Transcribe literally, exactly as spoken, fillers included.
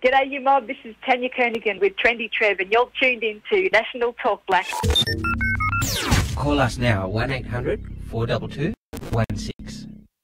G'day, you mob. This is Tanya Kernigan with Trendy Trev, and you're tuned in to National Talk Black. Call us now, one eight hundred four two two one six.